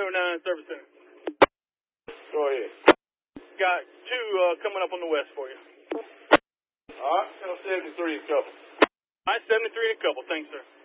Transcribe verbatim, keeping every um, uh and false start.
oh nine Service Center. Go ahead. Got two uh, coming up on the west for you. All right, tell seventy-three a couple. All right, seventy-three and a couple. Thanks, sir.